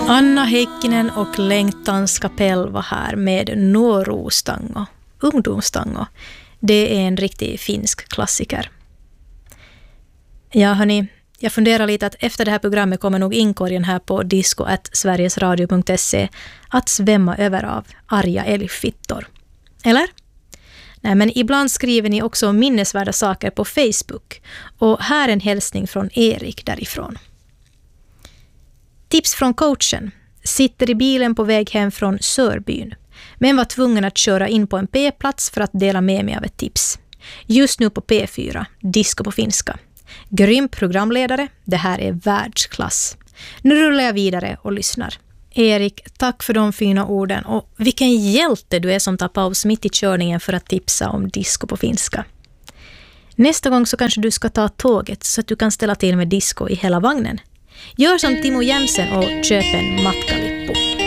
Anna Heikkinen och Längtans kapell var här med Nuoruustango, ungdomstango. Det är en riktig finsk klassiker. Ja hörni, jag funderar lite att efter det här programmet kommer nog inkorgen här på disco@sverigesradio.se att svämma över av arga älgfittor. Eller? Nej, men ibland skriver ni också minnesvärda saker på Facebook. Och här är en hälsning från Erik därifrån. Tips från coachen. Sitter i bilen på väg hem från Sörbyn. Men var tvungen att köra in på en P-plats för att dela med mig av ett tips. Just nu på P4, disco på finska. Grym programledare, det här är världsklass. Nu rullar jag vidare och lyssnar. Erik, tack för de fina orden. Och vilken hjälte du är som tar paus mitt i körningen för att tipsa om disco på finska. Nästa gång så kanske du ska ta tåget så att du kan ställa till med disco i hela vagnen. Gör som Timo Jämsen och köp en matkalip.